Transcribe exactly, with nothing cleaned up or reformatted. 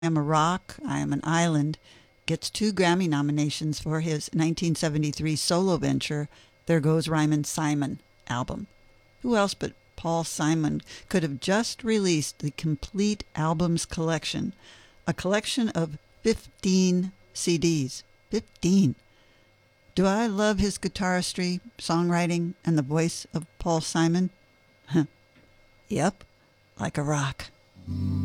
Am a Rock, I Am an Island gets two Grammy nominations for his nineteen seventy-three solo venture, There Goes Rhymin' Simon album. Who else but Paul Simon could have just released the complete albums collection, a collection of fifteen C Ds. fifteen. Do I love his guitaristry, songwriting, and the voice of Paul Simon? Yep, like a rock.